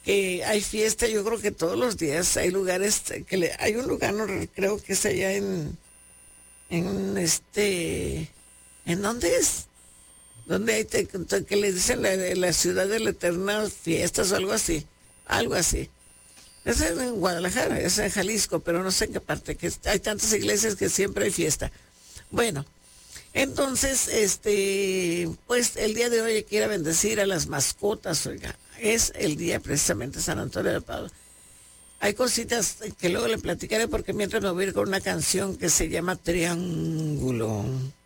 que hay fiesta, yo creo que todos los días hay lugares hay un lugar, no creo que es allá en ¿en dónde es? Donde hay que le dicen la ciudad de la eterna fiestas o algo así. Es en Guadalajara, es en Jalisco, pero no sé en qué parte, que hay tantas iglesias que siempre hay fiesta. Bueno, entonces, pues el día de hoy hay que ir a bendecir a las mascotas, oiga. Es el día precisamente San Antonio de Padua. Hay cositas que luego le platicaré porque mientras me voy a ir con una canción que se llama Triángulo.